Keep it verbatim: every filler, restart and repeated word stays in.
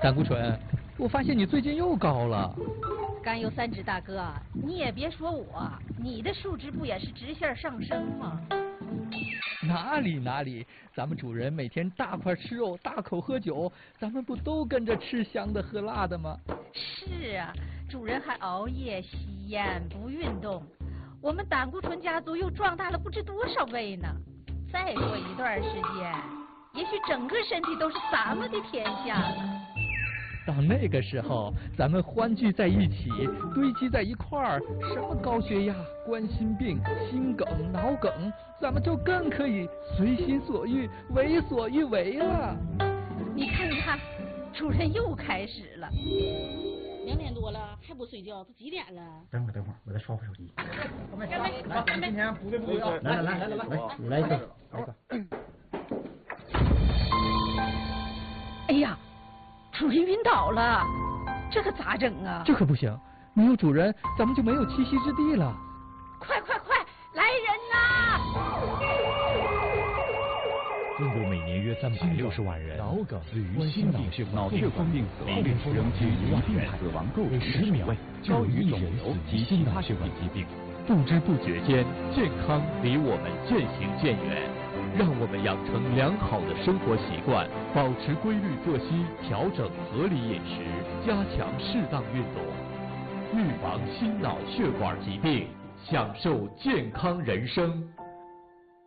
胆固醇，我发现你最近又高了。 甘油三酯大哥，你也别说我，你的数值不也是直线上升吗？ 哪里哪里，咱们主人每天大块吃肉，大口喝酒，咱们不都跟着吃香的喝辣的吗？ 是啊，主人还熬夜吸烟不运动，我们胆固醇家族又壮大了不知多少倍呢。再过一段时间，也许整个身体都是咱们的天下了。 到那个时候，咱们欢聚在一起，堆积在一块儿，什么高血压、冠心病、心梗、脑梗，咱们就更可以随心所欲、为所欲为了。 你看，你看，主人又开始了。 两点多了还不睡觉，都几点了？ 等会儿，等会儿，我再刷会手机。 干杯！ 来，今天补对补对啊！来来来来来来，你来一个，来一个。 哎呀！主人晕倒了，这可咋整啊？ 这可不行，没有主人，咱们就没有栖息之地了。 快快快，来人呐！ 中国每年约三百六十万人死于心脑血脑血管病死，每日仍居一万人死亡构成十秒高于肿瘤及其他血管疾病。不知不觉间，健康离我们渐行渐远。让我们养成良好的生活习惯，保持规律作息，调整合理饮食，加强适当运动，预防心脑血管疾病，享受健康人生。